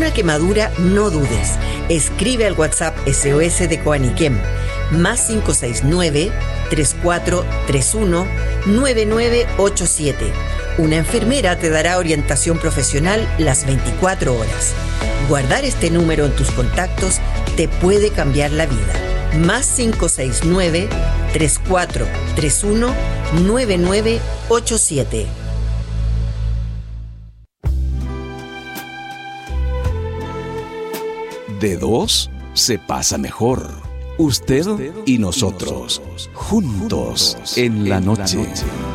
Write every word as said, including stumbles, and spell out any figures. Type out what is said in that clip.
alguna quemadura, no dudes. Escribe al WhatsApp S O S de Coaniquem, más cinco seis nueve, tres cuatro tres uno, nueve nueve ocho siete. Una enfermera te dará orientación profesional las veinticuatro horas. Guardar este número en tus contactos te puede cambiar la vida. Más cinco seis nueve, tres cuatro tres uno, nueve nueve ocho siete. De dos se pasa mejor. Usted y nosotros, juntos en la noche.